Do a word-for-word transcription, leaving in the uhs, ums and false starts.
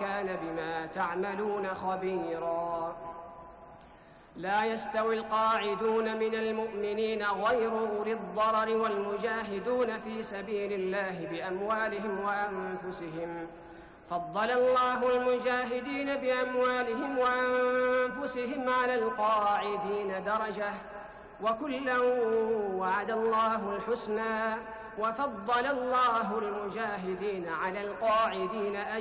وكان بما تعملون خبيرا. لا يستوي القاعدون من المؤمنين غير أولي الضرر والمجاهدون في سبيل الله بأموالهم وأنفسهم، فضل الله المجاهدين بأموالهم وأنفسهم على القاعدين درجة، وكلا وعد الله الحسنى، وفضل الله المجاهدين على القاعدين أجرا